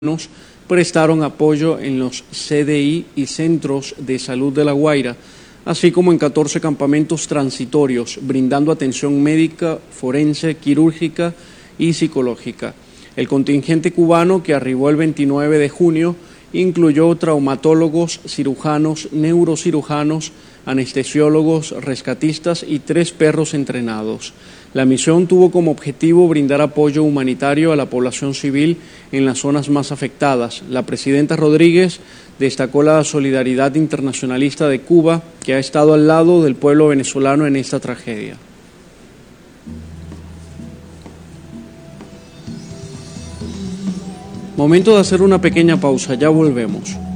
prestaron apoyo en los CDI y centros de salud de La Guaira, así como en 14 campamentos transitorios, brindando atención médica, forense, quirúrgica y psicológica. El contingente cubano, que arribó el 29 de junio, incluyó traumatólogos, cirujanos, neurocirujanos, anestesiólogos, rescatistas y 3 perros entrenados. La misión tuvo como objetivo brindar apoyo humanitario a la población civil en las zonas más afectadas. La presidenta Rodríguez destacó la solidaridad internacionalista de Cuba, que ha estado al lado del pueblo venezolano en esta tragedia. Momento de hacer una pequeña pausa, ya volvemos.